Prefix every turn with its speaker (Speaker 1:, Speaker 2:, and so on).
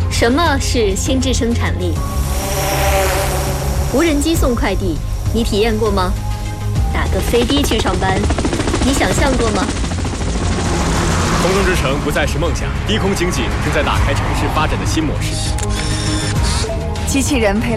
Speaker 1: 什么是心智生产力？无人机送快递，你体验过吗？打个飞的去上班，你想象过吗？
Speaker 2: 空中之城不再是梦想，低空经济正在打开城市发展的新模式。
Speaker 3: 机器人陪